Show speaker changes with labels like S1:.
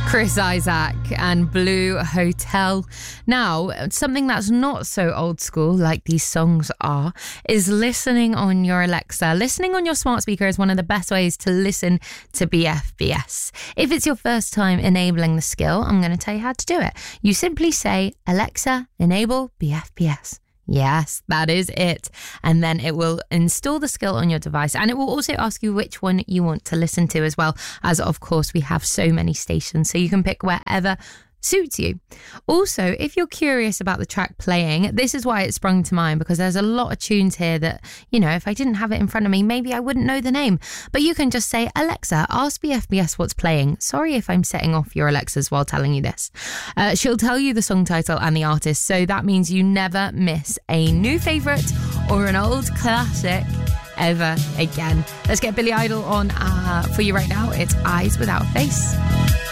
S1: Chris Isaak and Blue Hotel. Now, something that's not so old school like these songs are is listening on your Alexa. Listening on your smart speaker is one of the best ways to listen to BFBS. If it's your first time enabling the skill, I'm going to tell you how to do it. You simply say, Alexa, enable BFBS. Yes, that is it. And then it will install the skill on your device, and it will also ask you which one you want to listen to as well, as of course we have so many stations, so you can pick wherever suits you. Also, if you're curious about the track playing, this is why it sprung to mind, because there's a lot of tunes here that, you know, if I didn't have it in front of me, maybe I wouldn't know the name. But you can just say, Alexa, ask BFBS what's playing. Sorry if I'm setting off your Alexas while telling you this. She'll tell you the song title and the artist, so that means you never miss a new favourite or an old classic ever again. Let's get Billy Idol on for you right now. It's Eyes Without a Face.